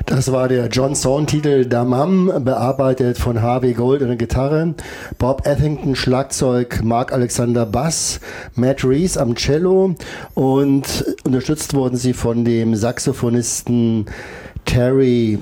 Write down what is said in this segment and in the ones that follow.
Das war der John Zorn-Titel Damam, bearbeitet von Harvey Gold an der Gitarre, Bob Ethington Schlagzeug, Mark Alexander Bass, Matt Reese am Cello und unterstützt wurden sie von dem Saxophonisten Terry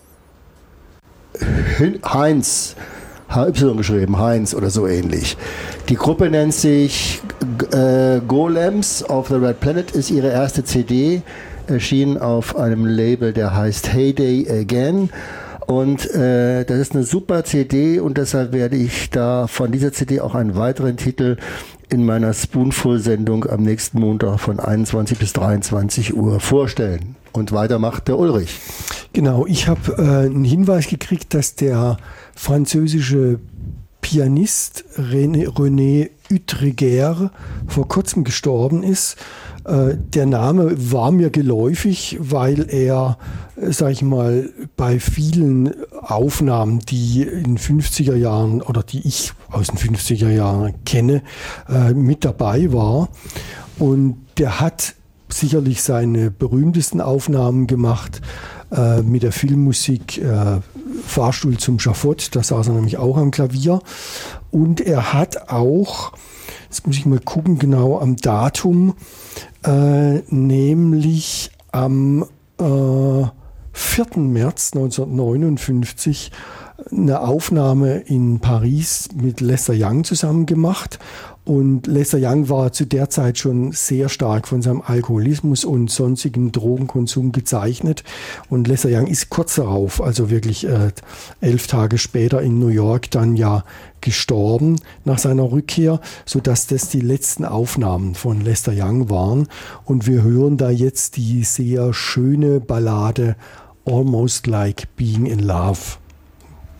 Heinz, HY geschrieben, Heinz oder so ähnlich. Die Gruppe nennt sich Golems of the Red Planet, ist ihre erste CD, erschienen auf einem Label, der heißt Heyday Again. Und das ist eine super CD und deshalb werde ich da von dieser CD auch einen weiteren Titel in meiner Spoonful-Sendung am nächsten Montag von 21 bis 23 Uhr vorstellen. Und weiter macht der Ulrich. Genau, ich habe einen Hinweis gekriegt, dass der französische Pianist René Utreger vor kurzem gestorben ist. Der Name war mir geläufig, weil er, sag ich mal, bei vielen Aufnahmen, die in 50er Jahren oder die ich aus den 50er Jahren kenne, mit dabei war. Und der hat sicherlich seine berühmtesten Aufnahmen gemacht mit der Filmmusik Fahrstuhl zum Schafott, da saß er nämlich auch am Klavier. Und er hat auch, jetzt muss ich mal gucken, genau am Datum, nämlich am 4. März 1959 eine Aufnahme in Paris mit Lester Young zusammen gemacht. Und Lester Young war zu der Zeit schon sehr stark von seinem Alkoholismus und sonstigem Drogenkonsum gezeichnet. Und Lester Young ist kurz darauf, also wirklich 11 Tage später in New York, dann ja gestorben nach seiner Rückkehr, sodass das die letzten Aufnahmen von Lester Young waren. Und wir hören da jetzt die sehr schöne Ballade Almost Like Being in Love.